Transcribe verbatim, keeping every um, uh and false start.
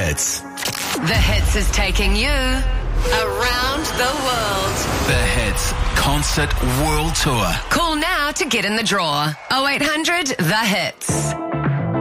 Hits. The Hits is taking you around the world. The Hits Concert World Tour. Call now to get in the draw. oh eight hundred The Hits.